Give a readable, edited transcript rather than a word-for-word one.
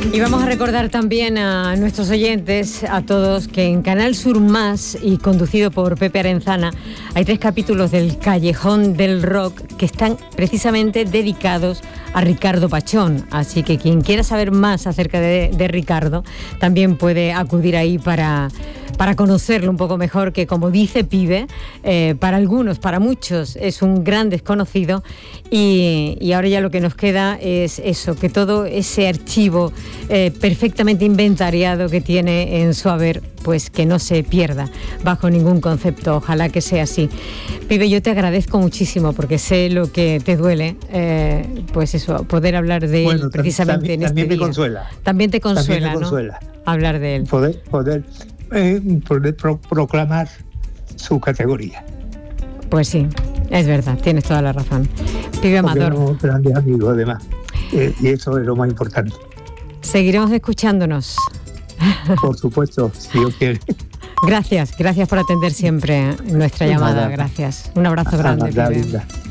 Y vamos a recordar también a nuestros oyentes, a todos, que en Canal Sur Más, y conducido por Pepe Arenzana, hay 3 capítulos del Callejón del Rock que están precisamente dedicados a Ricardo Pachón. Así que quien quiera saber más acerca de Ricardo también puede acudir ahí para conocerlo un poco mejor, que como dice Pibe, para algunos, para muchos, es un gran desconocido, y ahora ya lo que nos queda es eso, que todo ese archivo perfectamente inventariado que tiene en su haber, pues que no se pierda bajo ningún concepto. Ojalá que sea así. Pibe, yo te agradezco muchísimo porque sé lo que te duele, pues eso, poder hablar de él precisamente en este día. También te consuela, ¿no? Hablar de él. Poder proclamar su categoría. Pues sí, es verdad, tienes toda la razón. Pibe Amador. Somos grandes amigos, además, y eso es lo más importante. Seguiremos escuchándonos. Por supuesto, si Dios quiere. Gracias por atender siempre nuestra llamada. Gracias. Un abrazo grande, Pibe.